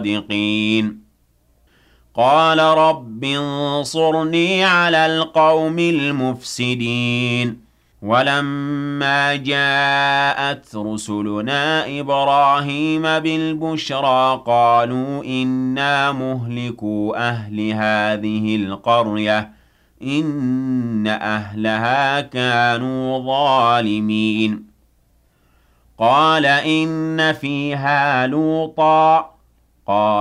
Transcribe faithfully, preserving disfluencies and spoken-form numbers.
الصادقين قال رب انصرني على القوم المفسدين ولما جاءت رسلنا إبراهيم بالبشرى قالوا إنا مهلكو أهل هذه القرية إن أهلها كانوا ظالمين قال إن فيها لوطا قال